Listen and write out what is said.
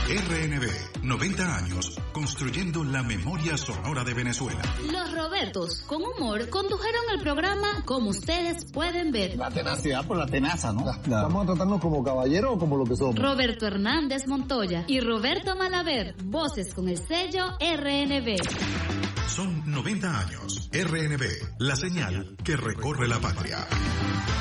RNB, 90 años, construyendo la memoria sonora de Venezuela. Los Robertos, con humor, condujeron el programa como ustedes pueden ver. La tenacidad por la tenaza, ¿no? Vamos a tratarnos como caballeros o como lo que somos. Roberto Hernández Montoya y Roberto Malaver, voces con el sello RNB. Son 90 años. RNB, la señal que recorre la patria.